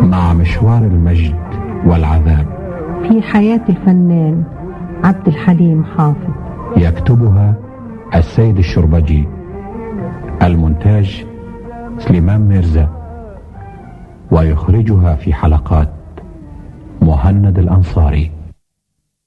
مع مشوار المجد والعذاب في حياة الفنان عبد الحليم حافظ. يكتبها السيد الشربجي، المونتاج سليمان ميرزا، ويخرجها في حلقات مهند الأنصاري.